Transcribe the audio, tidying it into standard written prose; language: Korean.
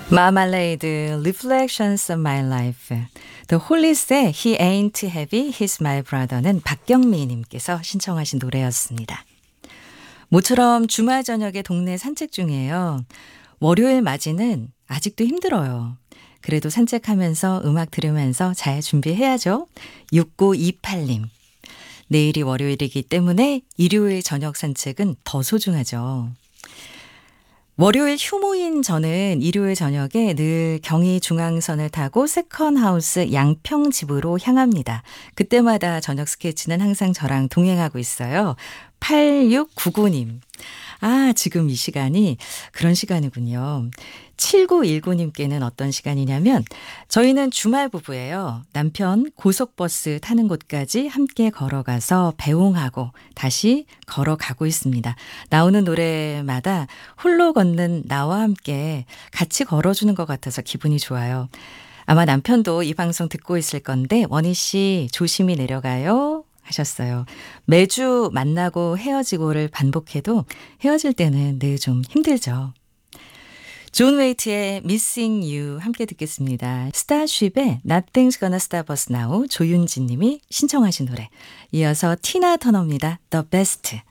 마말레이드 Reflections of My Life. The Hollies의 He Ain't Heavy, He's My Brother는 박경미 님께서 신청하신 노래였습니다. 모처럼 주말 저녁에 동네 산책 중이에요. 월요일 맞이는 아직도 힘들어요. 그래도 산책하면서 음악 들으면서 잘 준비해야죠. 6928님. 내일이 월요일이기 때문에 일요일 저녁 산책은 더 소중하죠. 월요일 휴무인 저는 일요일 저녁에 늘 경의중앙선을 타고 세컨하우스 양평집으로 향합니다. 그때마다 저녁 스케치는 항상 저랑 동행하고 있어요. 8699님. 아, 지금 이 시간이 그런 시간이군요. 7919님께는 어떤 시간이냐면 저희는 주말 부부예요. 남편 고속버스 타는 곳까지 함께 걸어가서 배웅하고 다시 걸어가고 있습니다. 나오는 노래마다 홀로 걷는 나와 함께 같이 걸어주는 것 같아서 기분이 좋아요. 아마 남편도 이 방송 듣고 있을 건데 원희 씨 조심히 내려가요. 하셨어요. 매주 만나고 헤어지고를 반복해도 헤어질 때는 늘 좀 힘들죠. 존 웨이트의 Missing You 함께 듣겠습니다. 스타쉽의 Nothing's Gonna Stop Us Now 조윤진 님이 신청하신 노래. 이어서 티나 터너입니다. The Best.